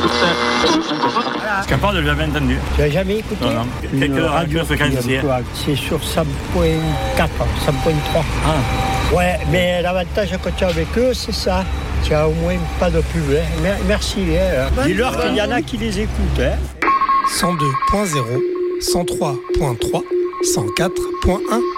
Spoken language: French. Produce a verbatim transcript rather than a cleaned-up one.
Scapard, je l'ai jamais entendu. Tu n'as jamais écouté? Non, non. Quelques radio fréquences aussi. C'est sur cent point quatre, cent point trois. Ah. Ouais, mais l'avantage quand tu es avec eux, c'est ça. Tu as au moins pas de pub. Hein. Merci. Hein. Dis-leur qu'il y en a qui les écoutent. Hein. cent deux point zéro, cent trois point trois, cent quatre point un.